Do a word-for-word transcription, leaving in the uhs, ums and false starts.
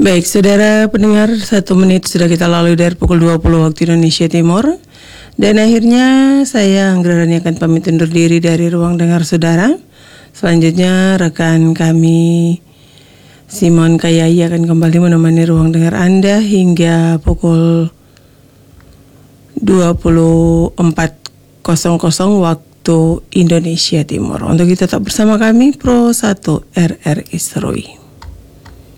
Baik, saudara pendengar, satu menit sudah kita lalui dari pukul dua puluh waktu Indonesia Timur. Dan akhirnya saya Anggra Rani akan pamit undur diri dari ruang dengar saudara. Selanjutnya rekan kami Simon Kayai akan kembali menemani ruang dengar Anda hingga pukul dua puluh empat waktu Indonesia Timur. Untuk itu tetap bersama kami Pro satu R R I Serui.